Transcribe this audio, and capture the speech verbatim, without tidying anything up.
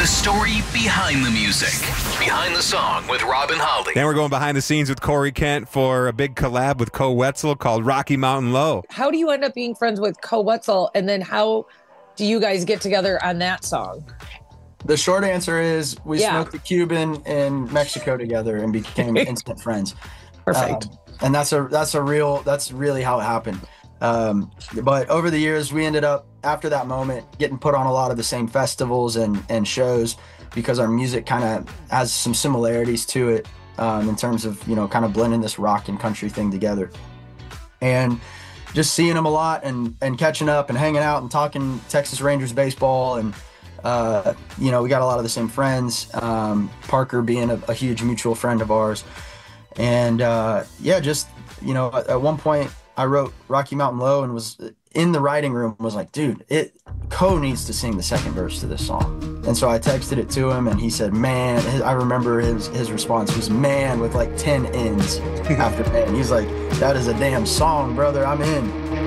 The story behind the music. Behind the song with Robin Holly. Then we're going behind the scenes with Corey Kent for a big collab with Koe Wetzel called Rocky Mountain Low. How do you end up being friends with Koe Wetzel, and then how do you guys get together on that song? The short answer is we Yeah. smoked a Cuban in Mexico together and became instant friends. Perfect. Um, and that's a that's a real that's really how it happened. Um, but over the years, we ended up after that moment getting put on a lot of the same festivals and and shows because our music kind of has some similarities to it um, in terms of you know kind of blending this rock and country thing together. And just seeing him a lot and and catching up and hanging out and talking Texas Rangers baseball and. Uh, you know, we got a lot of the same friends, um, Parker being a, a huge mutual friend of ours. And, uh, yeah, just, you know, at, at one point I wrote Rocky Mountain Low and was in the writing room, was like, dude, it Koe needs to sing the second verse to this song. And so I texted it to him and he said, man, his, I remember his, his response was, man, with like ten ends after man. He's like, that is a damn song, brother. I'm in.